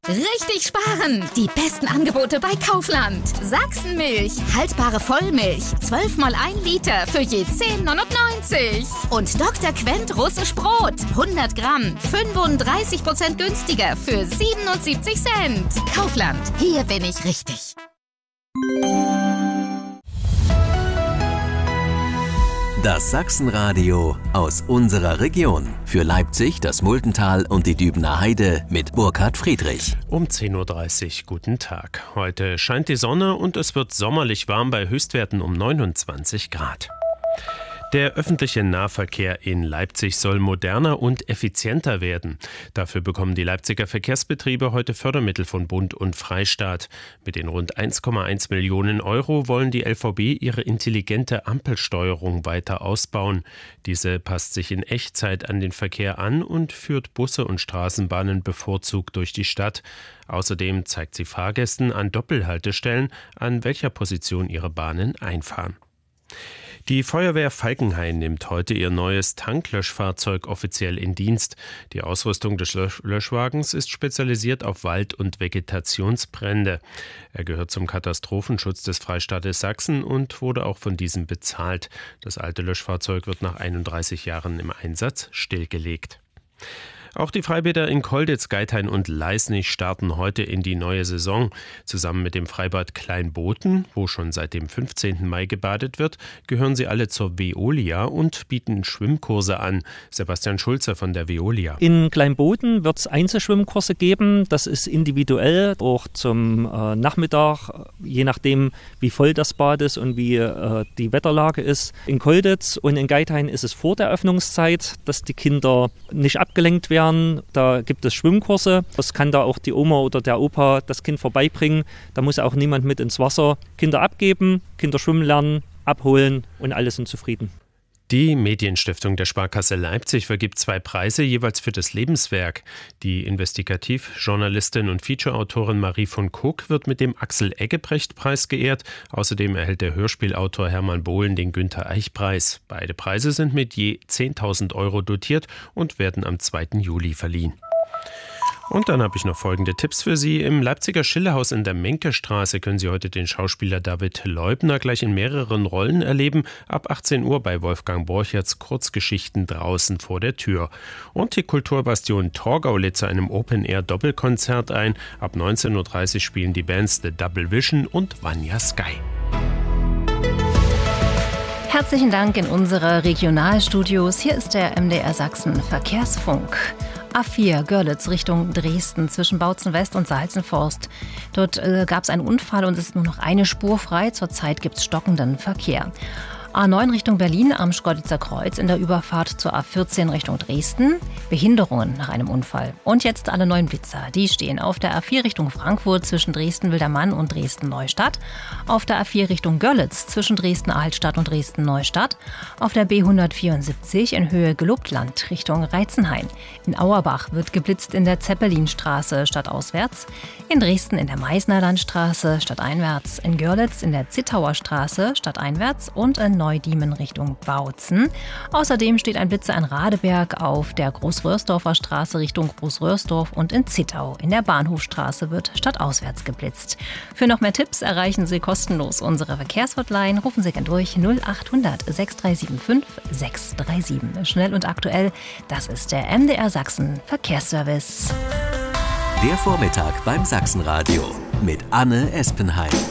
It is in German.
Richtig sparen! Die besten Angebote bei Kaufland. Sachsenmilch, haltbare Vollmilch, 12 mal 1 Liter für je 10,99. Und Dr. Quent russisch Brot, 100 Gramm, 35% günstiger für 77 Cent. Kaufland, hier bin ich richtig. Das Sachsenradio aus unserer Region. Für Leipzig, das Muldental und die Dübener Heide mit Burkhard Friedrich. Um 10.30 Uhr, guten Tag. Heute scheint die Sonne und es wird sommerlich warm bei Höchstwerten um 29 Grad. Der öffentliche Nahverkehr in Leipzig soll moderner und effizienter werden. Dafür bekommen die Leipziger Verkehrsbetriebe heute Fördermittel von Bund und Freistaat. Mit den rund 1,1 Millionen Euro wollen die LVB ihre intelligente Ampelsteuerung weiter ausbauen. Diese passt sich in Echtzeit an den Verkehr an und führt Busse und Straßenbahnen bevorzugt durch die Stadt. Außerdem zeigt sie Fahrgästen an Doppelhaltestellen, an welcher Position ihre Bahnen einfahren. Die Feuerwehr Falkenhain nimmt heute ihr neues Tanklöschfahrzeug offiziell in Dienst. Die Ausrüstung des Löschwagens ist spezialisiert auf Wald- und Vegetationsbrände. Er gehört zum Katastrophenschutz des Freistaates Sachsen und wurde auch von diesem bezahlt. Das alte Löschfahrzeug wird nach 31 Jahren im Einsatz stillgelegt. Auch die Freibäder in Kolditz, Geithain und Leisnig starten heute in die neue Saison. Zusammen mit dem Freibad Kleinboten, wo schon seit dem 15. Mai gebadet wird, gehören sie alle zur Veolia und bieten Schwimmkurse an. Sebastian Schulze von der Veolia. In Kleinboten wird es Einzelschwimmkurse geben. Das ist individuell, auch zum Nachmittag, je nachdem, wie voll das Bad ist und wie die Wetterlage ist. In Kolditz und in Geithain ist es vor der Öffnungszeit, dass die Kinder nicht abgelenkt werden. Da gibt es Schwimmkurse. Das kann da auch die Oma oder der Opa das Kind vorbeibringen. Da muss auch niemand mit ins Wasser. Kinder abgeben, Kinder schwimmen lernen, abholen und alle sind zufrieden. Die Medienstiftung der Sparkasse Leipzig vergibt 2 Preise, jeweils für das Lebenswerk. Die Investigativjournalistin und Featureautorin Marie von Kock wird mit dem Axel-Eggebrecht-Preis geehrt. Außerdem erhält der Hörspielautor Hermann Bohlen den Günther-Eich-Preis. Beide Preise sind mit je 10.000 Euro dotiert und werden am 2. Juli verliehen. Und dann habe ich noch folgende Tipps für Sie. Im Leipziger Schillerhaus in der Menkestraße können Sie heute den Schauspieler David Leubner gleich in mehreren Rollen erleben. Ab 18 Uhr bei Wolfgang Borcherts Kurzgeschichten draußen vor der Tür. Und die Kulturbastion Torgau lädt zu einem Open-Air-Doppelkonzert ein. Ab 19.30 Uhr spielen die Bands The Double Vision und Vanya Sky. Herzlichen Dank in unsere Regionalstudios. Hier ist der MDR Sachsen Verkehrsfunk. A4 Görlitz Richtung Dresden zwischen Bautzen West und Salzenforst. Dort gab es einen Unfall und es ist nur noch eine Spur frei. Zurzeit gibt es stockenden Verkehr. A9 Richtung Berlin am Schkeuditzer Kreuz in der Überfahrt zur A14 Richtung Dresden. Behinderungen nach einem Unfall. Und jetzt alle 9 Blitzer. Die stehen auf der A4 Richtung Frankfurt zwischen Dresden-Wildermann und Dresden-Neustadt. Auf der A4 Richtung Görlitz zwischen Dresden-Altstadt und Dresden-Neustadt. Auf der B174 in Höhe Gelobtland Richtung Reitzenhain. In Auerbach wird geblitzt in der Zeppelinstraße stadtauswärts. In Dresden in der Meißner Landstraße stadteinwärts. In Görlitz in der Zittauer Straße stadteinwärts und in Neudiemen Richtung Bautzen. Außerdem steht ein Blitzer in Radeberg auf der Großröhrsdorfer Straße Richtung Großröhrsdorf und in Zittau. In der Bahnhofstraße wird stadtauswärts geblitzt. Für noch mehr Tipps erreichen Sie kostenlos unsere Verkehrshotline. Rufen Sie gern durch 0800 6375 637. Schnell und aktuell, das ist der MDR Sachsen Verkehrsservice. Der Vormittag beim Sachsenradio mit Anne Espenheim.